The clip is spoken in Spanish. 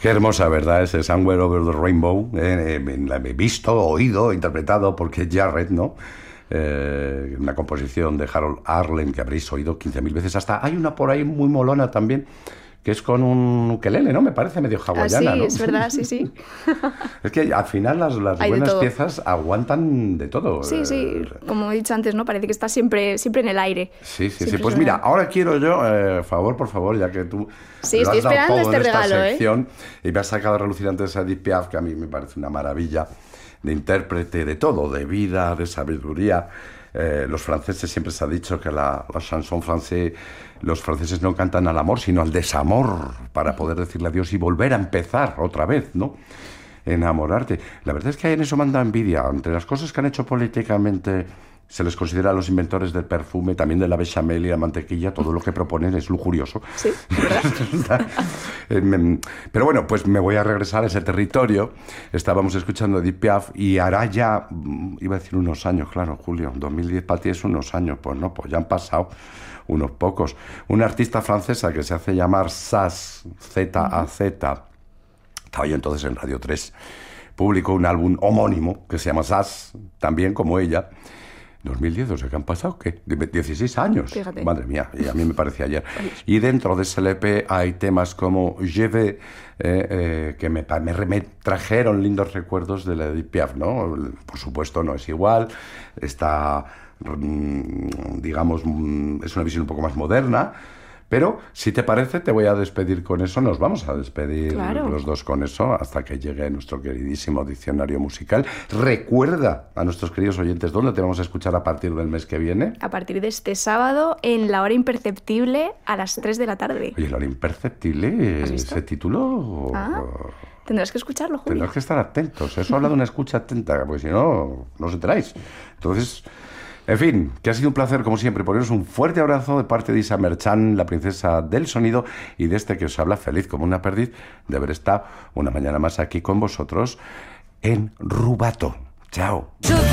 Qué hermosa, ¿verdad? Ese Somewhere Over the Rainbow. La he visto, oído, interpretado por Keith Jarrett, ¿no? Una composición de Harold Arlen que habréis oído 15.000 veces. Hasta hay una por ahí muy molona también, que es con un ukelele, ¿no? Me parece medio hawaiana, sí, ¿no? es verdad, sí. Es que al final las buenas piezas aguantan de todo. Sí, como he dicho antes, ¿no? Parece que está siempre en el aire. Sí. Pues mira, ahora quiero yo, por favor, ya que tú sí, estoy esperando este regalo, sección, y me has sacado a relucir antes a Edith Piaf, que a mí me parece una maravilla de intérprete de todo, de vida, de sabiduría. Los franceses, siempre se ha dicho que la chanson française, los franceses no cantan al amor, sino al desamor, para poder decirle adiós y volver a empezar otra vez, ¿no? Enamorarte. La verdad es que en eso manda envidia. Entre las cosas que han hecho políticamente, se les considera a los inventores del perfume, también de la bechamel y la mantequilla. Todo lo que proponen es lujurioso. Sí, ¿verdad? Pero bueno, pues me voy a regresar a ese territorio. Estábamos escuchando Edith Piaf y hará ya, iba a decir unos años, claro, Julio, 2010 para ti es unos años. Pues no, pues ya han pasado unos pocos. Una artista francesa que se hace llamar Zaz, Z-A-Z, estaba yo entonces en Radio 3, publicó un álbum homónimo que se llama Zaz, también como ella. 2010, o sea, ¿qué han pasado? ¿Qué? 16 años. Fíjate. Madre mía, y a mí me parecía ayer. Y dentro de ese LP hay temas como Je vais, que me trajeron lindos recuerdos de la Edith Piaf, ¿no? Por supuesto, no es igual. Está, digamos, es una visión un poco más moderna. Pero, si te parece, te voy a despedir con eso. Nos vamos a despedir los dos con eso hasta que llegue nuestro queridísimo diccionario musical. Recuerda a nuestros queridos oyentes dónde te vamos a escuchar a partir del mes que viene. A partir de este sábado, en La Hora Imperceptible, a las 3 de la tarde. Oye, La Hora Imperceptible, ¿ese título? Tendrás que escucharlo, Julio. Tendrás que estar atentos. Eso habla de una escucha atenta, porque si no, no os enteráis. Entonces... En fin, que ha sido un placer, como siempre, poneros un fuerte abrazo de parte de Isa Merchan, la princesa del sonido, y de este que os habla, feliz como una perdiz de haber estado una mañana más aquí con vosotros en Rubato. Chao.